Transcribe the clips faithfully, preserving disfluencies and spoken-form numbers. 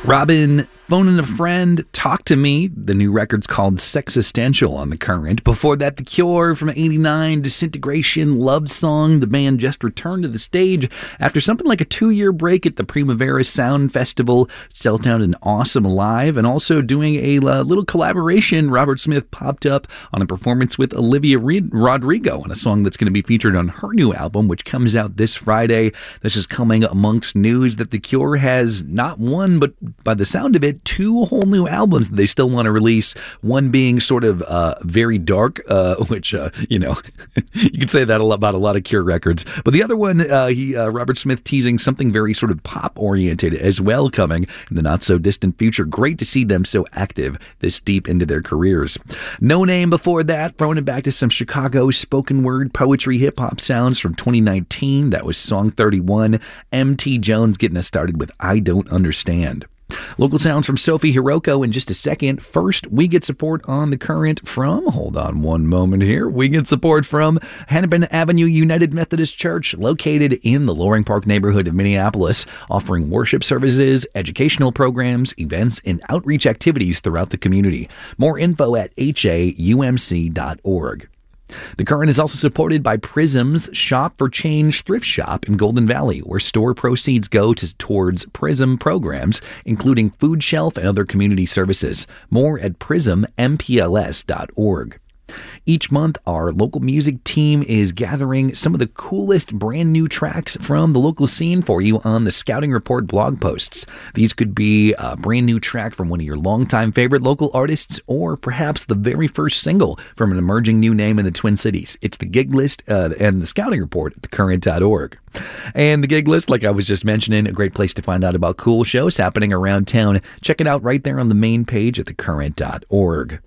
Robin, Phoning a Friend, Talk to Me. The new record's called Sexistential on The Current. Before that, The Cure from eighty-nine, Disintegration, Love Song. The band just returned to the stage after something like a two-year break at the Primavera Sound Festival. Still sounded awesome live, and also doing a uh, little collaboration. Robert Smith popped up on a performance with Olivia Rodrigo on a song that's going to be featured on her new album, which comes out this Friday. This is coming amongst news that The Cure has not one, but by the sound of it, two whole new albums that they still want to release. One being sort of uh, very dark, uh, which, uh, you know, you could say that a lot about a lot of Cure records. But the other one, uh, he uh, Robert Smith teasing something very sort of pop-oriented as well coming in the not-so-distant future. Great to see them so active this deep into their careers. No Name before that, throwing it back to some Chicago spoken word poetry hip-hop sounds from twenty nineteen. That was Song thirty-one. M T Jones getting us started with I Don't Understand. Local sounds from Sophie Hiroko in just a second. First, we get support on The Current from, hold on one moment here, we get support from Hennepin Avenue United Methodist Church, located in the Loring Park neighborhood of Minneapolis, offering worship services, educational programs, events, and outreach activities throughout the community. More info at H A U M C dot org. The Current is also supported by Prism's Shop for Change thrift shop in Golden Valley, where store proceeds go to, towards Prism programs, including food shelf and other community services. More at prism m p l s dot org. Each month, our local music team is gathering some of the coolest brand new tracks from the local scene for you on the Scouting Report blog posts. These could be a brand new track from one of your longtime favorite local artists, or perhaps the very first single from an emerging new name in the Twin Cities. It's the gig list uh, and the Scouting Report at the current dot org. And the gig list, like I was just mentioning, a great place to find out about cool shows happening around town. Check it out right there on the main page at the current dot org.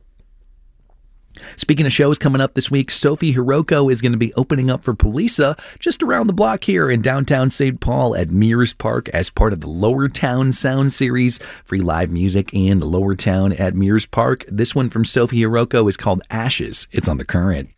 Speaking of shows coming up this week, Sophie Hiroko is going to be opening up for Polisa just around the block here in downtown Saint Paul at Mears Park as part of the Lower Town Sound Series. Free live music in Lower Town at Mears Park. This one from Sophie Hiroko is called Ashes. It's on The Current.